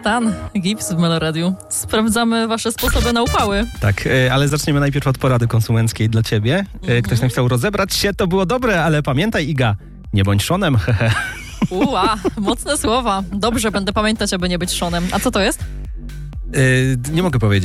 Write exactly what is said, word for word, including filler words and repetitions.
Stan, Gips w Meloradiu. Sprawdzamy wasze sposoby na upały. Tak, y, ale zaczniemy najpierw od porady konsumenckiej dla ciebie. Y, ktoś napisał, rozebrać się to było dobre, ale pamiętaj, Iga, nie bądź Seanem, hehe. Ua, mocne słowa. Dobrze, będę pamiętać, aby nie być Seanem. A co to jest? Y, nie mogę powiedzieć.